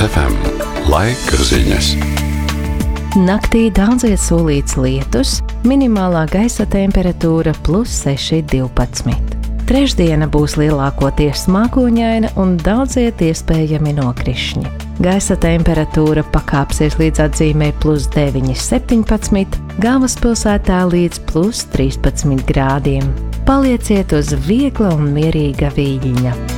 FM. Laika ziņas. Naktī daudzies solīts lietus, minimālā gaisa temperatūra +6, 12. Trešdiena būs lielākoties mākoņaina un daudziet iespējami nokrišņi. Gaisa temperatūra pakāpsies līdz atzīmei +9, 17, galvaspilsētā līdz +13 grādiem. Palieciet uz viegla un mierīga vīģiņa.